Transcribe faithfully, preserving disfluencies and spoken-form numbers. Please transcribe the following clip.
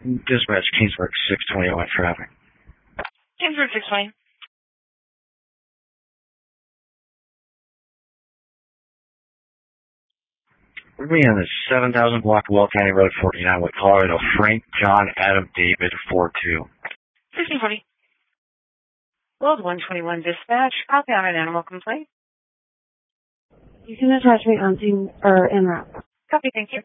Dispatch, Kingsburg, six twenty oh one traffic. Kingsburg, six twenty. We're going to be on the seven thousand block of Will County Road, forty-nine, with Colorado, Frank, John, Adam, David, four two. sixteen forty. World one twenty-one dispatch. Copy on an animal complaint. You can attach me on team or en route. Copy, thank you.